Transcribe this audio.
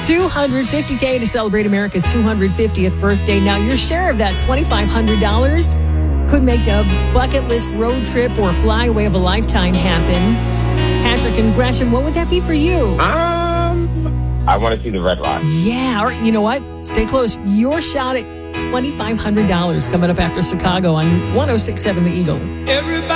$250K to celebrate America's 250th birthday. Now, your share of that $2,500 could make a bucket list road trip or flyaway of a lifetime happen. Patrick and Gresham, what would that be for you? I want to see the Red Rock. Yeah, all right, you know what? Stay close. Your shot at $2,500 coming up after Chicago on 106.7 The Eagle. Everybody